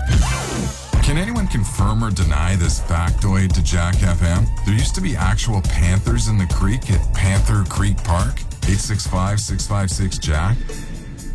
Can anyone confirm or deny this factoid to Jack FM? There used to be actual panthers in the creek at Panther Creek Park. 865-656-JACK.